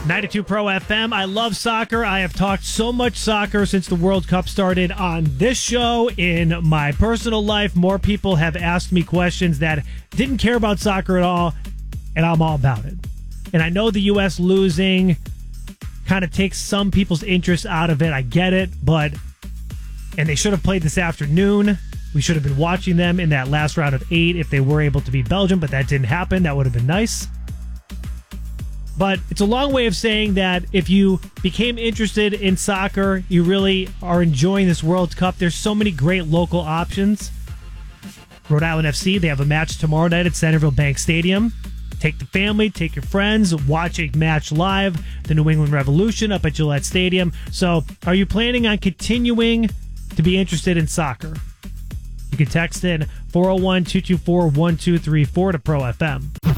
92 Pro FM. I love soccer. I have talked so much soccer since the World Cup started on this show. In my personal life, more people have asked me questions that didn't care about soccer at all, and I'm all about it. And I know the U.S. losing kind of takes some people's interest out of it. I get it, and they should have played this afternoon. We should have been watching them in that last round of 8 if they were able to beat Belgium, but that didn't happen. That would have been nice. But it's a long way of saying that if you became interested in soccer, you really are enjoying this World Cup. There's so many great local options. Rhode Island FC, they have a match tomorrow night at Centerville Bank Stadium. Take the family, take your friends, watch a match live. The New England Revolution up at Gillette Stadium. So are you planning on continuing to be interested in soccer? You can text in 401-224-1234 to Pro FM.